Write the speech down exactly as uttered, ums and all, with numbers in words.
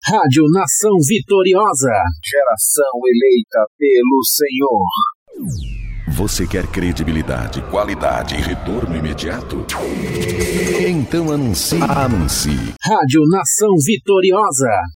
Rádio Nação Vitoriosa. Geração eleita pelo Senhor. Você quer credibilidade, qualidade e retorno imediato? Então anuncie. Anuncie. Rádio Nação Vitoriosa.